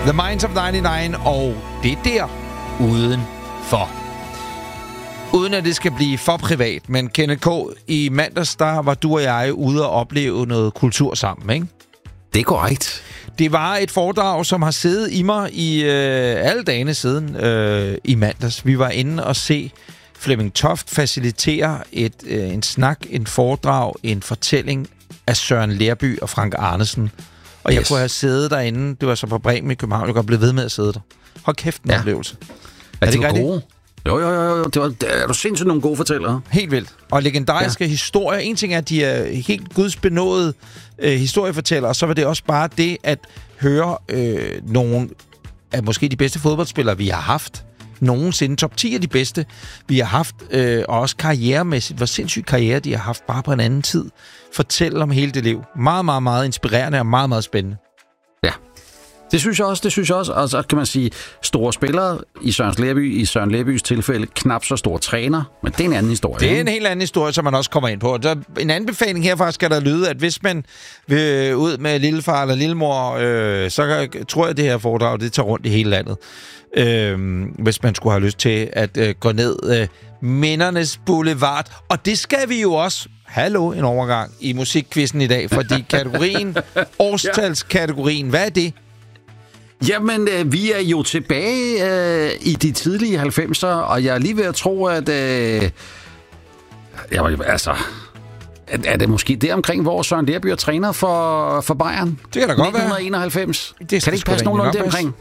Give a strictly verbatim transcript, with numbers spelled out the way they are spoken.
The Minds of nioghalvfems, og det er der udenfor. Uden at det skal blive for privat, men Kenneth K., i mandags, der var du og jeg ude og opleve noget kultur sammen, ikke? Det er korrekt. Det var et foredrag, som har siddet i mig i øh, alle dagene siden øh, i mandags. Vi var inde og se Flemming Toft facilitere et, øh, en snak, en foredrag, en fortælling af Søren Lerby og Frank Arnesen. Og yes. Jeg kunne have siddet derinde. Det var så på Bremen i København. Jeg kunne blive ved med at sidde der. Hold kæft, en ja. oplevelse. Er, er det, det gode? Det? Jo, jo, jo. Det var, det er du sindssygt nogle gode fortællere. Helt vildt. Og legendariske ja. historier. En ting er, at de er helt gudsbenåede øh, historiefortællere, og så var det også bare det at høre øh, nogle af måske de bedste fodboldspillere, vi har haft. Nogensinde. Top ti af de bedste, vi har haft. Øh, og også karrieremæssigt. Hvor sindssygt karriere de har haft bare på en anden tid. Fortæl om hele det liv. Meget, meget, meget inspirerende og meget, meget spændende. Ja. Det synes jeg også, det synes jeg også. Og så kan man sige, store spillere i Søren Lerby, i Søren Lerbys tilfælde, knap så store træner, men det er en anden historie. Det er en helt anden historie, som man også kommer ind på. Der, en anden befaling herfra skal der lyde, at hvis man vil ud med lillefar eller lillemor, øh, så tror jeg, det her foredrag, det tager rundt i hele landet. Øh, hvis man skulle have lyst til at øh, gå ned øh, Mindernes Boulevard. Og det skal vi jo også. Hallo, en overgang i musikquizzen i dag, fordi kategorien, årstalskategorien, hvad er det? Jamen, øh, vi er jo tilbage øh, i de tidlige halvfemser, og jeg er lige ved at tro, at... Øh, jeg, altså... Er, er det måske der omkring, hvor Søren Lerby er træner for, for Bayern? Det kan da godt nitten enoghalvfems. være. Det kan det ikke passe nogenlunde der omkring?